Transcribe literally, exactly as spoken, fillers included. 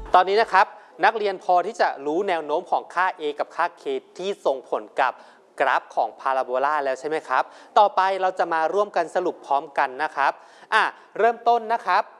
ตอนนี้นะครับนักเรียนพอที่จะรู้แนวโน้มของค่า a กับค่า k ที่ส่งผลกับกราฟของพาราโบลาแล้วใช่ไหมครับต่อไปเราจะมาร่วมกันสรุปพร้อมกันนะครับอ่ะเริ่มต้นนะครับ